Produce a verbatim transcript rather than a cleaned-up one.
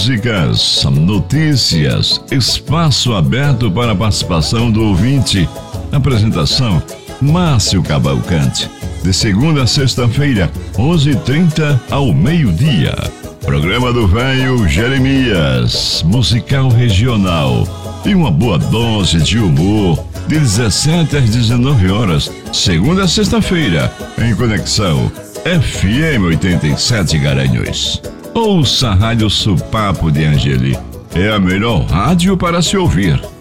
músicas, notícias, espaço aberto para a participação do ouvinte. Apresentação: Márcio Cavalcante. De segunda a sexta-feira, onze e trinta ao meio-dia. Programa do Velho Jeremias, musical regional. E uma boa dose de humor, de dezessete às dezenove horas, segunda a sexta-feira, em Conexão F M oitenta e sete Garanhuns. Ouça a Rádio Supapo de Angeli. É a melhor rádio para se ouvir.